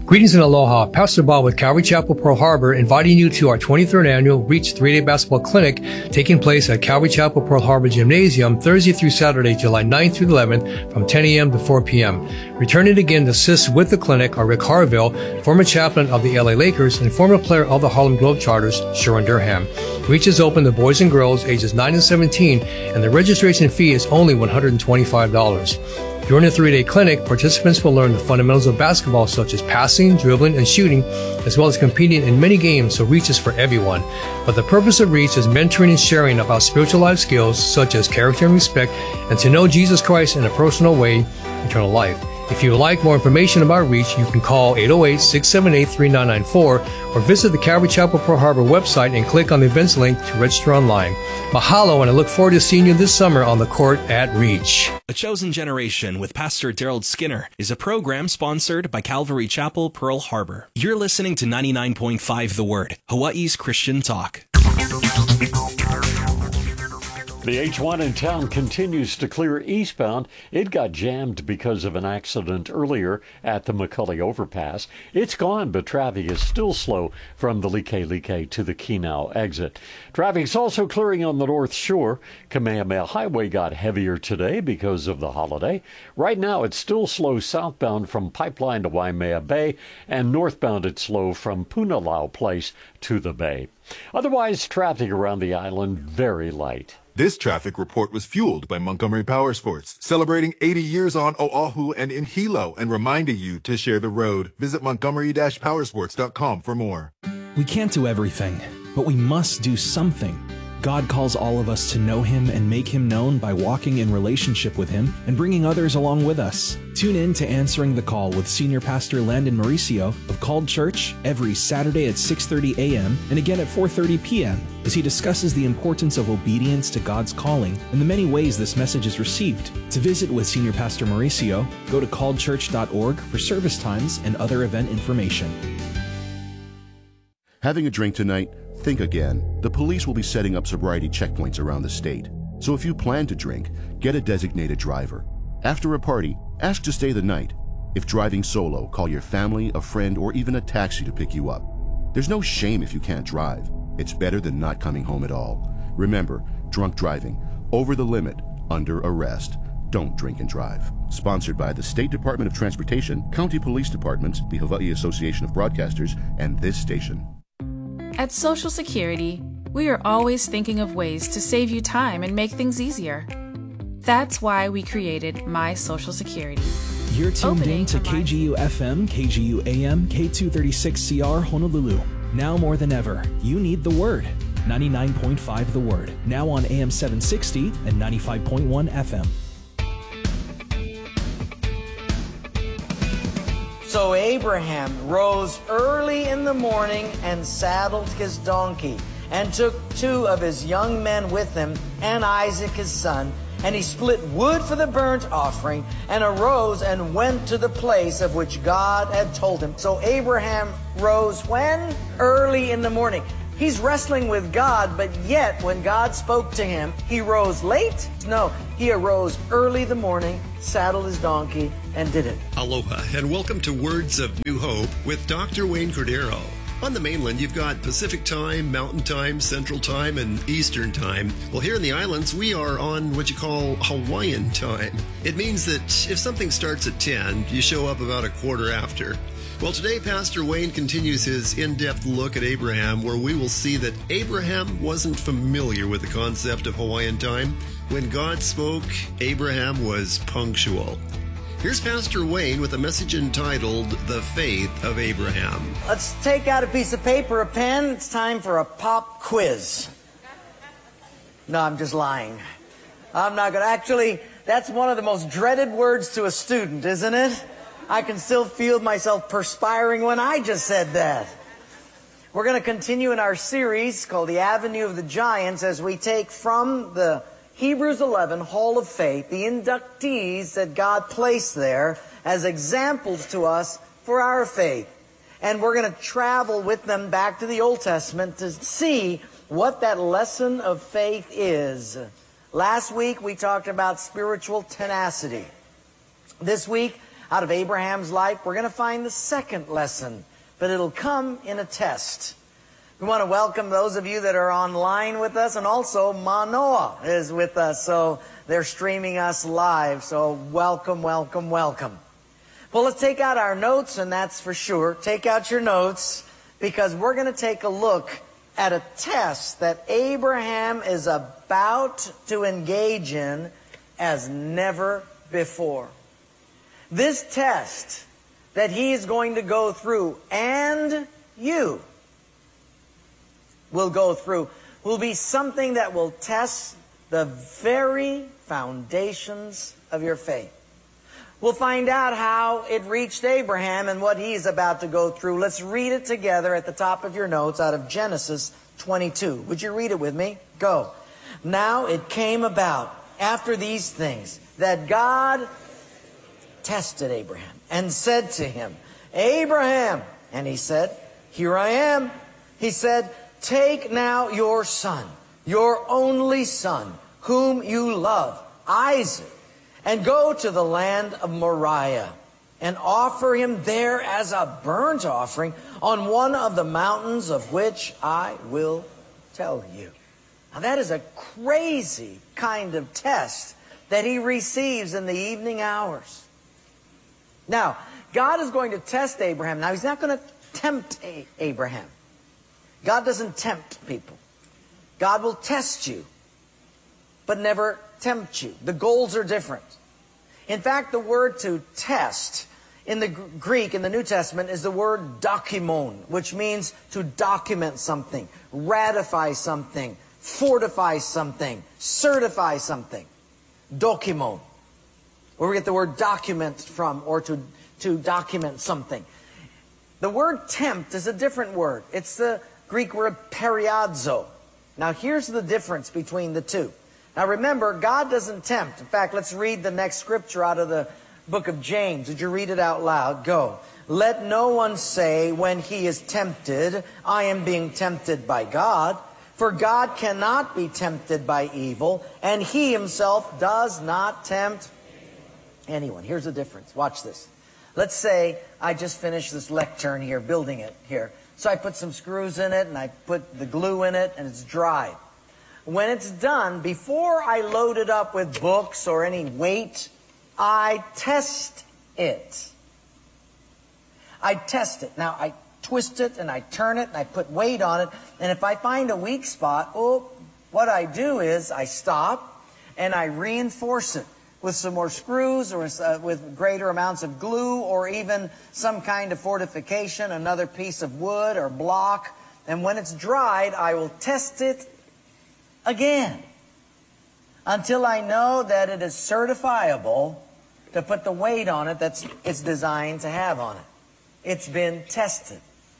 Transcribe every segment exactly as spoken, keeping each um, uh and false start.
Greetings and aloha. Pastor Bob with Calvary Chapel, Pearl Harbor, inviting you to our twenty-third annual Reach three-day basketball clinic taking place at Calvary Chapel, Pearl Harbor Gymnasium Thursday through Saturday, July ninth through eleventh from ten a.m. to four p.m. Returning again to assist with the clinic are Rick Harville, former chaplain of the L A Lakers and former player of the Harlem Globetrotters, Sharon Durham. Reach is open to boys and girls ages nine and seventeen, and the registration fee is only one hundred twenty-five dollars. During the three-day clinic, participants will learn the fundamentals of basketball such as passing, dribbling, and shooting, as well as competing in many games, so Reach is for everyone. But the purpose of Reach is mentoring and sharing about spiritual life skills such as character and respect, and to know Jesus Christ in a personal way, eternal life. If you would like more information about Reach, you can call eight oh eight, six seven eight, three nine nine four or visit the Calvary Chapel Pearl Harbor website and click on the events link to register online. Mahalo, and I look forward to seeing you this summer on the court at Reach. A Chosen Generation with Pastor Daryl Skinner is a program sponsored by Calvary Chapel Pearl Harbor. You're listening to ninety-nine point five The Word, Hawaii's Christian Talk. The H one in town continues to clear eastbound. It got jammed because of an accident earlier at the McCully overpass. It's gone, but traffic is still slow from the Like-Like to the Kenau exit. Traffic's also clearing on the North Shore. Kamehameha Highway got heavier today because of the holiday. Right now, it's still slow southbound from Pipeline to Waimea Bay, and northbound it's slow from Punalau Place to the Bay. Otherwise, traffic around the island very light. This traffic report was fueled by Montgomery Power Sports, celebrating eighty years on Oahu and in Hilo and reminding you to share the road. Visit montgomery dash powersports dot com for more. We can't do everything, but we must do something. God calls all of us to know Him and make Him known by walking in relationship with Him and bringing others along with us. Tune in to Answering the Call with Senior Pastor Landon Mauricio of Called Church every Saturday at six thirty a.m. and again at four thirty p.m. as he discusses the importance of obedience to God's calling and the many ways this message is received. To visit with Senior Pastor Mauricio, go to called church dot org for service times and other event information. Having a drink tonight? Think again. The police will be setting up sobriety checkpoints around the state. So if you plan to drink, get a designated driver. After a party, ask to stay the night. If driving solo, call your family, a friend, or even a taxi to pick you up. There's no shame if you can't drive. It's better than not coming home at all. Remember, drunk driving, over the limit, under arrest. Don't drink and drive. Sponsored by the State Department of Transportation, County Police Departments, the Hawaii Association of Broadcasters, and this station. At Social Security, we are always thinking of ways to save you time and make things easier. That's why we created My Social Security. You're tuned Opening in to K G U F M, K G U A M, K two thirty-six C R Honolulu. Now more than ever, you need the Word. ninety-nine point five The Word, now on A M seven sixty and ninety-five point one F M. So Abraham rose early in the morning and saddled his donkey, and took two of his young men with him, and Isaac his son, and he split wood for the burnt offering, and arose and went to the place of which God had told him. So Abraham rose when? Early in the morning. He's wrestling with God, but yet when God spoke to him, he rose late? No, he arose early in the morning, saddled his donkey, and did it. Aloha, and welcome to Words of New Hope with Doctor Wayne Cordero. On the mainland, you've got Pacific Time, Mountain Time, Central Time, and Eastern Time. Well, here in the islands, we are on what you call Hawaiian Time. It means that if something starts at ten, you show up about a quarter after. Well, today, Pastor Wayne continues his in-depth look at Abraham, where we will see that Abraham wasn't familiar with the concept of Hawaiian time. When God spoke, Abraham was punctual. Here's Pastor Wayne with a message entitled, The Faith of Abraham. Let's take out a piece of paper, a pen. It's time for a pop quiz. No, I'm just lying. I'm not going to. Actually, that's one of the most dreaded words to a student, isn't it? I can still feel myself perspiring when I just said that. We're going to continue in our series called The Avenue of the Giants as we take from the Hebrews eleven Hall of Faith the inductees that God placed there as examples to us for our faith. And we're going to travel with them back to the Old Testament to see what that lesson of faith is. Last week we talked about spiritual tenacity. This week out of Abraham's life, we're going to find the second lesson, but it'll come in a test. We want to welcome those of you that are online with us, and also Manoa is with us, so they're streaming us live. So welcome, welcome, welcome. Well, let's take out our notes, and that's for sure. Take out your notes, because we're going to take a look at a test that Abraham is about to engage in as never before. This test that he is going to go through, and you will go through, will be something that will test the very foundations of your faith. We'll find out how it reached Abraham and what he's about to go through. Let's read it together at the top of your notes out of Genesis twenty-two. Would you read it with me? Go. Now it came about after these things that God tested Abraham and said to him, Abraham. And he said, here I am. He said, take now your son, your only son, whom you love, Isaac, and go to the land of Moriah, and offer him there as a burnt offering on one of the mountains of which I will tell you. Now that is a crazy kind of test that he receives in the evening hours. Now, God is going to test Abraham. Now, he's not going to tempt A- Abraham. God doesn't tempt people. God will test you, but never tempt you. The goals are different. In fact, the word to test in the Greek, in the New Testament, is the word dokimon, which means to document something, ratify something, fortify something, certify something. Dokimon. Where we get the word document from, or to, to document something. The word tempt is a different word. It's the Greek word periadzo. Now here's the difference between the two. Now remember, God doesn't tempt. In fact, let's read the next scripture out of the book of James. Would you read it out loud? Go. Let no one say when he is tempted, I am being tempted by God. For God cannot be tempted by evil, and he himself does not tempt anyone. Here's the difference. Watch this. Let's say I just finished this lectern here, building it here. So I put some screws in it, and I put the glue in it, and it's dry. When it's done, before I load it up with books or any weight, I test it. I test it. Now, I twist it, and I turn it, and I put weight on it, and if I find a weak spot, oh, what I do is I stop, and I reinforce it with some more screws, or uh, with greater amounts of glue, or even some kind of fortification, another piece of wood or block. And when it's dried, I will test it again until I know that it is certifiable to put the weight on it that it's designed to have on it. It's been tested.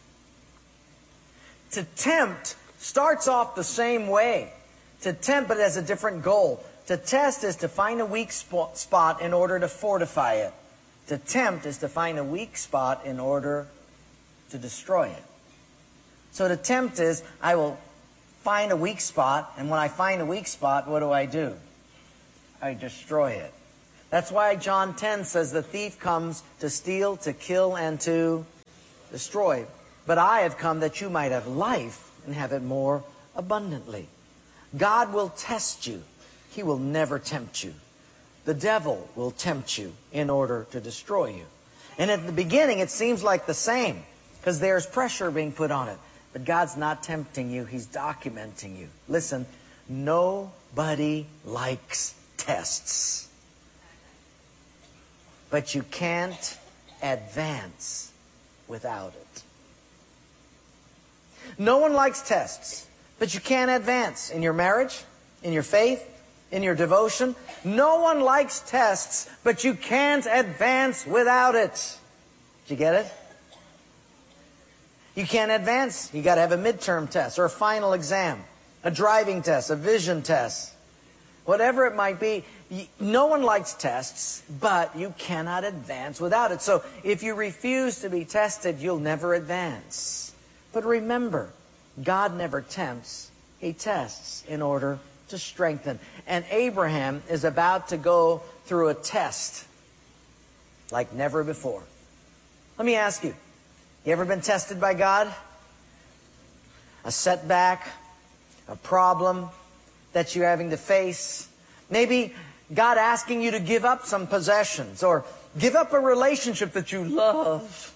To tempt starts off the same way. To tempt, but it has a different goal. To test is to find a weak spot in order to fortify it. To tempt is to find a weak spot in order to destroy it. So to tempt is, I will find a weak spot, and when I find a weak spot, what do I do? I destroy it. That's why John ten says the thief comes to steal, to kill, and to destroy. But I have come that you might have life and have it more abundantly. God will test you. He will never tempt you. The devil will tempt you in order to destroy you. And at the beginning, it seems like the same, because there's pressure being put on it. But God's not tempting you. He's documenting you. Listen, nobody likes tests. But you can't advance without it. No one likes tests, but you can't advance in your marriage, in your faith, in your devotion. No one likes tests, but you can't advance without it. Did you get it? You can't advance. You got to have a midterm test or a final exam, a driving test, a vision test, whatever it might be. No one likes tests, but you cannot advance without it. So if you refuse to be tested, you'll never advance. But remember, God never tempts. He tests in order to strengthen. And Abraham is about to go through a test. like never before. Let me ask you, you ever been tested by God? A setback, a problem that you're having to face? Maybe God asking you to give up some possessions or give up a relationship that you love.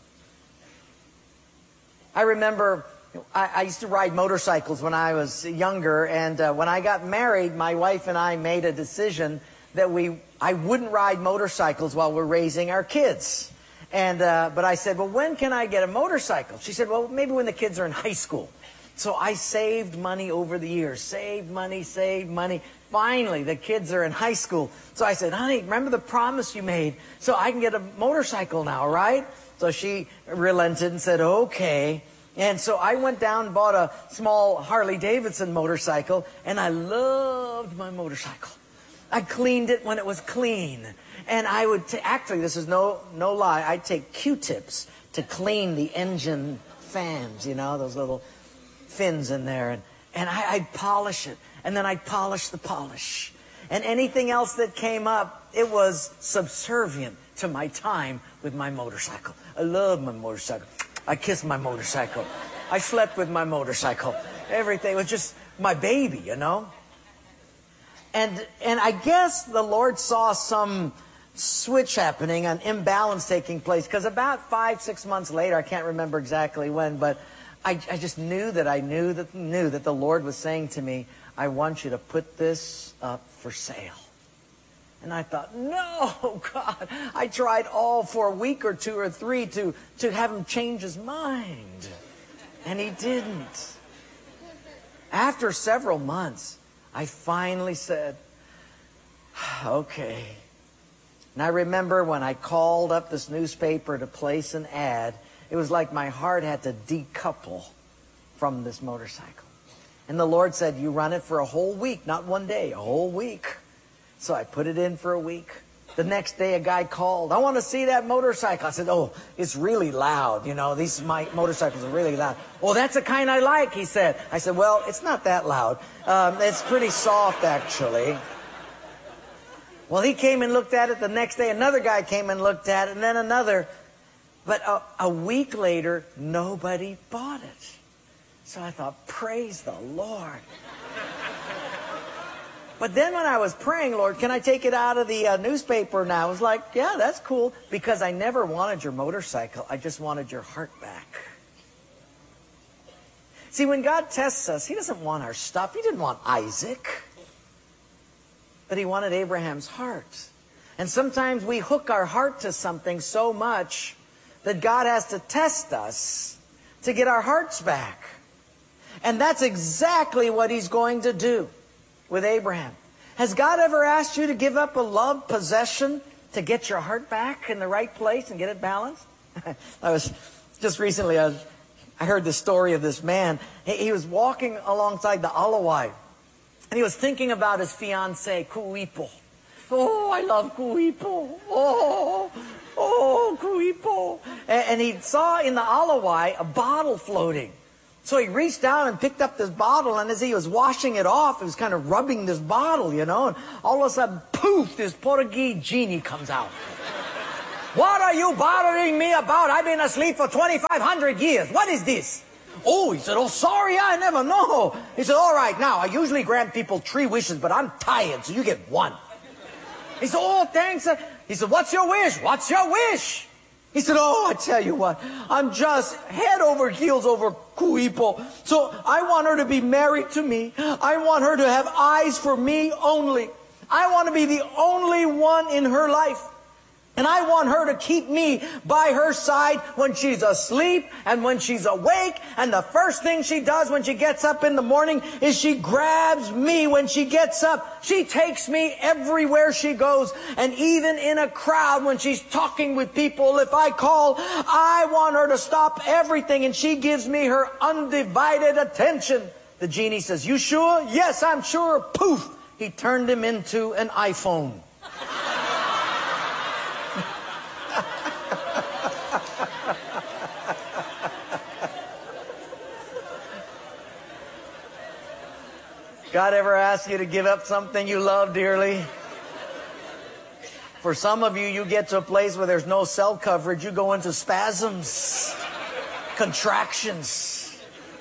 I remember I, I used to ride motorcycles when I was younger, and uh, when I got married, my wife and I made a decision that we I wouldn't ride motorcycles while we're raising our kids. And uh, but I said, well, when can I get a motorcycle? She said, well, maybe when the kids are in high school. So I saved money over the years, saved money, saved money. Finally, the kids are in high school. So I said, honey, remember the promise you made? So I can get a motorcycle now, right? So she relented and said, okay. And so I went down and bought a small Harley Davidson motorcycle, and I loved my motorcycle. I cleaned it when it was clean. And I would, t- actually, this is no, no lie, I'd take Q-tips to clean the engine fans, you know, those little fins in there. And, and I, I'd polish it. And then I'd polish the polish. And anything else that came up, it was subservient to my time with my motorcycle. I love my motorcycle. I kissed my motorcycle. I slept with my motorcycle. Everything was just my baby, you know. And and I guess the Lord saw some switch happening, an imbalance taking place, because about five, six months later, I can't remember exactly when, but I, I just knew that I knew that knew that the Lord was saying to me, I want you to put this up for sale. And I thought, no, God, I tried all for a week or two or three to, to have him change his mind. And he didn't. After several months, I finally said, okay. And I remember when I called up this newspaper to place an ad, it was like my heart had to decouple from this motorcycle. And the Lord said, you run it for a whole week, not one day, a whole week. So I put it in for a week. The next day a guy called, I want to see that motorcycle. I said, oh, it's really loud. You know, these my motorcycles are really loud. Well, that's the kind I like, he said. I said, well, it's not that loud. Um, it's pretty soft, actually. Well, he came and looked at it. The next day another guy came and looked at it, and then another. But a, a week later, nobody bought it. So I thought, praise the Lord. But then when I was praying, Lord, can I take it out of the uh, newspaper now? I was like, yeah, that's cool. Because I never wanted your motorcycle. I just wanted your heart back. See, when God tests us, he doesn't want our stuff. He didn't want Isaac. But he wanted Abraham's heart. And sometimes we hook our heart to something so much that God has to test us to get our hearts back. And that's exactly what he's going to do with Abraham. Has God ever asked you to give up a loved possession to get your heart back in the right place and get it balanced? I was just recently, I, was, I heard the story of this man. He, he was walking alongside the Alawai, and he was thinking about his fiancée, Kuipo. Oh, I love Kuipo. Oh, oh, Kuipo. And, and he saw in the Alawai a bottle floating. So he reached down and picked up this bottle, and as he was washing it off, he was kind of rubbing this bottle, you know, and all of a sudden, poof, this Portuguese genie comes out. What are you bothering me about? I've been asleep for twenty-five hundred years. What is this? Oh, he said, oh, sorry, I never know. He said, all right, now, I usually grant people three wishes, but I'm tired, so you get one. He said, oh, thanks. He said, what's your wish? What's your wish? He said, oh, I tell you what, I'm just head over heels over Kuipo. So I want her to be married to me. I want her to have eyes for me only. I want to be the only one in her life. And I want her to keep me by her side when she's asleep and when she's awake. And the first thing she does when she gets up in the morning is she grabs me when she gets up. She takes me everywhere she goes. And even in a crowd when she's talking with people, if I call, I want her to stop everything. And she gives me her undivided attention. The genie says, you sure? Yes, I'm sure. Poof! He turned him into an iPhone. God ever ask you to give up something you love dearly? For some of you, you get to a place where there's no cell coverage, you go into spasms, contractions.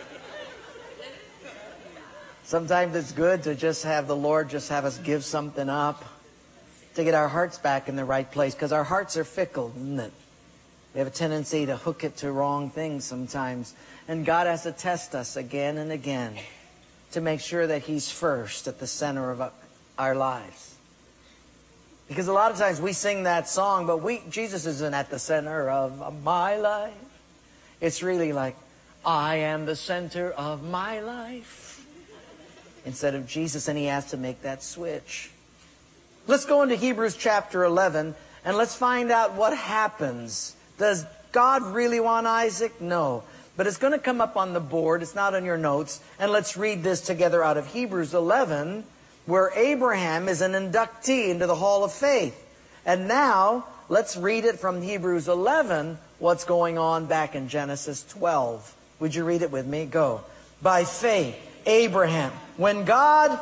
Sometimes it's good to just have the Lord just have us give something up to get our hearts back in the right place, because our hearts are fickle, isn't it? We have a tendency to hook it to wrong things sometimes. And God has to test us again and again to make sure that He's first at the center of our lives. Because a lot of times we sing that song, but we Jesus isn't at the center of my life. It's really like, I am the center of my life, instead of Jesus, and He has to make that switch. Let's go into Hebrews chapter eleven, and let's find out what happens. Does God really want Isaac? No. But it's going to come up on the board. It's not on your notes. And let's read this together out of Hebrews eleven, where Abraham is an inductee into the Hall of Faith. And now, let's read it from Hebrews eleven, what's going on back in Genesis twelve. Would you read it with me? Go. By faith, Abraham, when God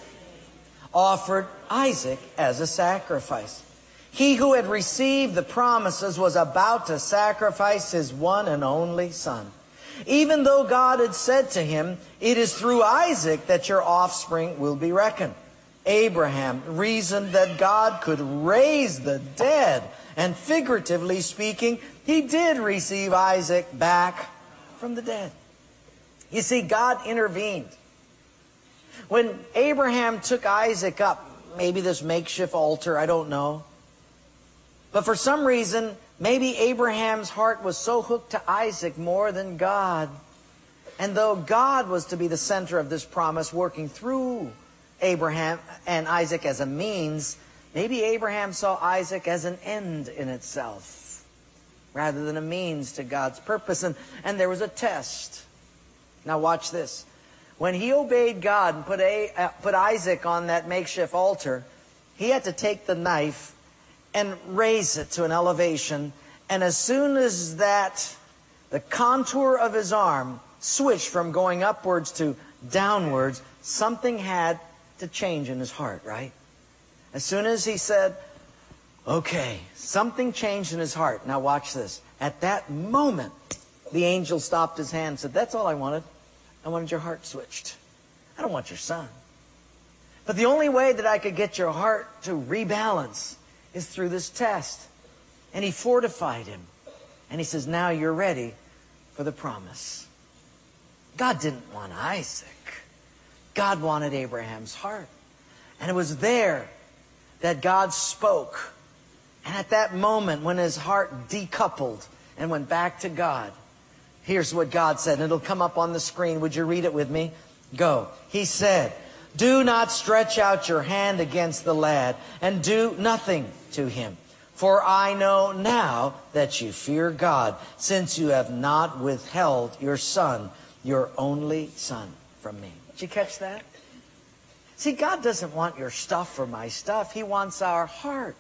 offered Isaac as a sacrifice, he who had received the promises was about to sacrifice his one and only son. Even though God had said to him, it is through Isaac that your offspring will be reckoned. Abraham reasoned that God could raise the dead, and figuratively speaking, he did receive Isaac back from the dead. You see, God intervened. When Abraham took Isaac up, maybe this makeshift altar, I don't know. But for some reason, maybe Abraham's heart was so hooked to Isaac more than God. And though God was to be the center of this promise, working through Abraham and Isaac as a means, maybe Abraham saw Isaac as an end in itself, rather than a means to God's purpose. And, and there was a test. Now watch this. When he obeyed God and put, a, uh, put Isaac on that makeshift altar, he had to take the knife and raise it to an elevation. And as soon as that, the contour of his arm switched from going upwards to downwards, something had to change in his heart, right? As soon as he said, okay, something changed in his heart. Now watch this. At that moment, the angel stopped his hand and said, that's all I wanted. I wanted your heart switched. I don't want your son. But the only way that I could get your heart to rebalance is through this test. And he fortified him. And he says, now you're ready for the promise. God didn't want Isaac. God wanted Abraham's heart. And it was there that God spoke. And at that moment, when his heart decoupled and went back to God, here's what God said. And it'll come up on the screen. Would you read it with me? Go. He said, do not stretch out your hand against the lad, and do nothing to him. For I know now that you fear God, since you have not withheld your son, your only son, from me. Did you catch that? See, God doesn't want your stuff or my stuff. He wants our heart.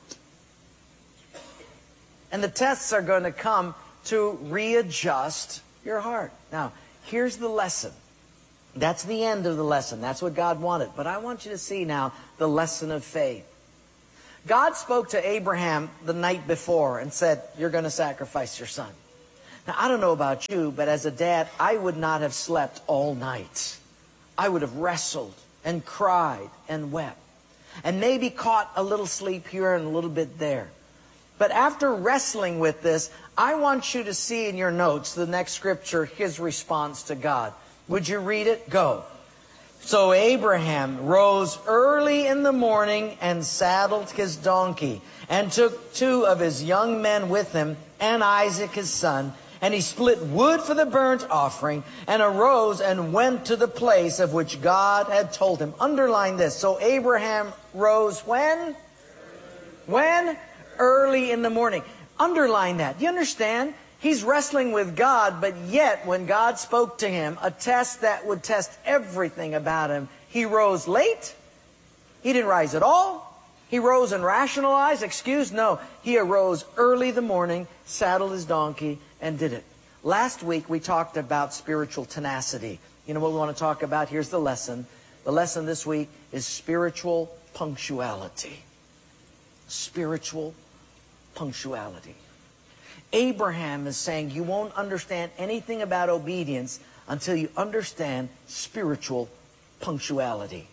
And the tests are going to come to readjust your heart. Now, here's the lesson. That's the end of the lesson. That's what God wanted. But I want you to see now the lesson of faith. God spoke to Abraham the night before and said, you're going to sacrifice your son. Now, I don't know about you, but as a dad, I would not have slept all night. I would have wrestled and cried and wept, and maybe caught a little sleep here and a little bit there. But after wrestling with this, I want you to see in your notes the next scripture, his response to God. Would you read it? Go. So Abraham rose early in the morning and saddled his donkey, and took two of his young men with him, and Isaac his son, and he split wood for the burnt offering, and arose and went to the place of which God had told him. Underline this. So Abraham rose when? When? Early in the morning. Underline that. You understand? He's wrestling with God, but yet when God spoke to him, a test that would test everything about him, he rose late. He didn't rise at all. He rose and rationalized, excuse, no. He arose early the morning, saddled his donkey, and did it. Last week we talked about spiritual tenacity. You know what we want to talk about? Here's the lesson. The lesson this week is spiritual punctuality. spiritual punctuality. Abraham is saying you won't understand anything about obedience until you understand spiritual punctuality.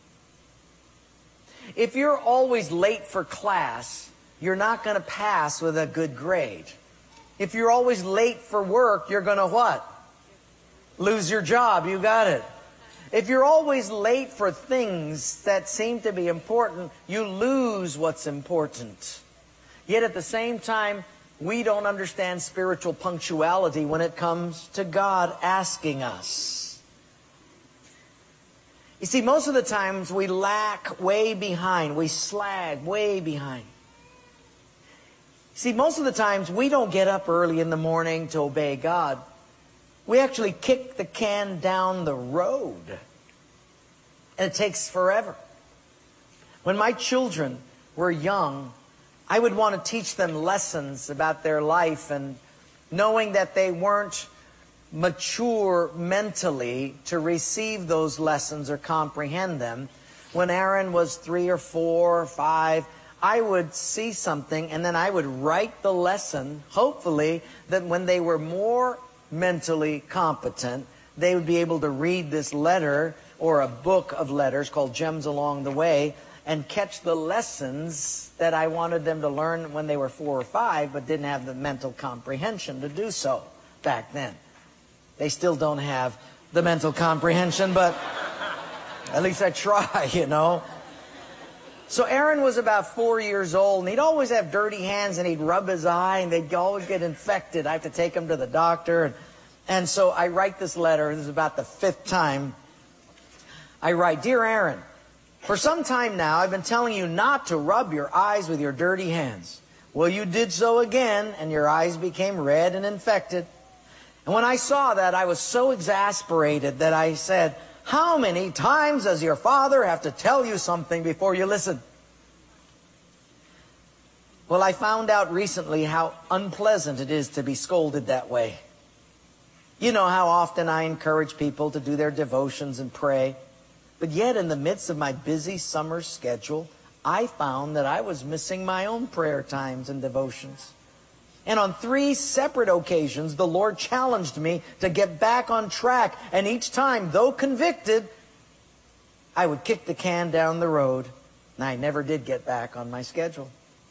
If you're always late for class, you're not going to pass with a good grade. If you're always late for work, you're going to what? Lose your job. You got it. If you're always late for things that seem to be important, you lose what's important. Yet at the same time, we don't understand spiritual punctuality when it comes to God asking us. You see, most of the times we lack way behind. We slag way behind. See, most of the times we don't get up early in the morning to obey God. We actually kick the can down the road. And it takes forever. When my children were young, I would want to teach them lessons about their life, and knowing that they weren't mature mentally to receive those lessons or comprehend them. When Aaron was three or four or five, I would see something and then I would write the lesson, hopefully that when they were more mentally competent, they would be able to read this letter or a book of letters called Gems Along the Way and catch the lessons that I wanted them to learn when they were four or five, but didn't have the mental comprehension to do so back then. They still don't have the mental comprehension, but at least I try, you know. So Aaron was about four years old, and he'd always have dirty hands, and he'd rub his eye, and they'd always get infected. I have to take him to the doctor. And, and so I write this letter. This is about the fifth time. I write, Dear Aaron, for some time now, I've been telling you not to rub your eyes with your dirty hands. Well, you did so again, and your eyes became red and infected. And when I saw that, I was so exasperated that I said, how many times does your father have to tell you something before you listen? Well, I found out recently how unpleasant it is to be scolded that way. You know how often I encourage people to do their devotions and pray. But yet, in the midst of my busy summer schedule, I found that I was missing my own prayer times and devotions. And on three separate occasions, the Lord challenged me to get back on track. And each time, though convicted, I would kick the can down the road. And I never did get back on my schedule.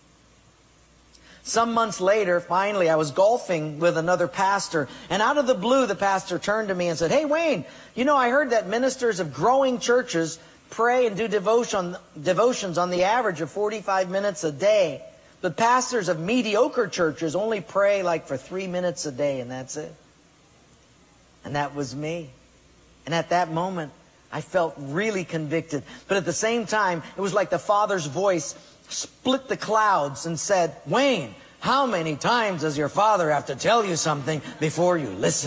Some months later, finally, I was golfing with another pastor. And out of the blue, the pastor turned to me and said, Hey, Wayne, you know, I heard that ministers of growing churches pray and do devotion, devotions on the average of forty-five minutes a day. But pastors of mediocre churches only pray like for three minutes a day, and that's it. And that was me. And at that moment, I felt really convicted. But at the same time, it was like the Father's voice split the clouds and said, Wayne, how many times does your father have to tell you something before you listen?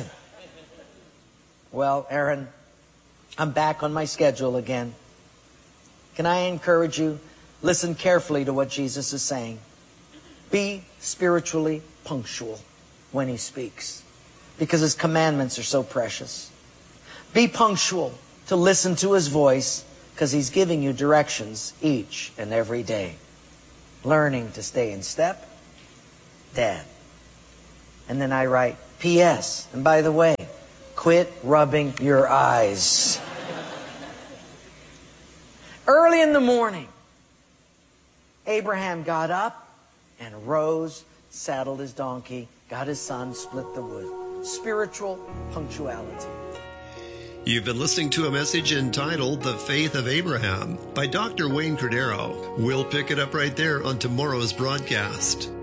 Well, Aaron, I'm back on my schedule again. Can I encourage you? Listen carefully to what Jesus is saying. Be spiritually punctual when He speaks, because His commandments are so precious. Be punctual to listen to His voice, because He's giving you directions each and every day. Learning to stay in step, Dad. And then I write, P S And by the way, quit rubbing your eyes. Early in the morning, Abraham got up and rose, saddled his donkey, got his son, split the wood. Spiritual punctuality. You've been listening to a message entitled The Faith of Abraham by Doctor Wayne Cordero. We'll pick it up right there on tomorrow's broadcast.